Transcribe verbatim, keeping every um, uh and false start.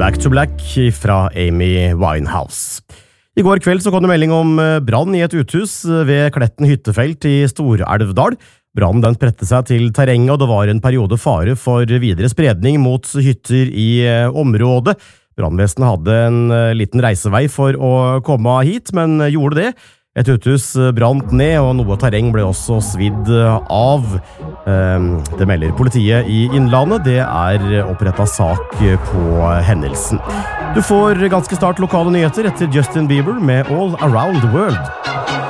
Back to Black fra Amy Winehouse. I går kveld så kom det melding om brann i et uthus ved Kletten hyttefelt i Stor-Elvdal. Brannen den spredte seg til terrenget, og det var en periode fare for videre spredning mot hytter i området. Brannvesenet hadde en liten reisevei for å komme hit, men gjorde det. Et uthus brant ned, og noe terreng ble også svidd av. Det melder politiet i Innlandet. Det er opprettet sak på hendelsen. Du får ganske snart lokale nyheter etter Justin Bieber med All Around the World.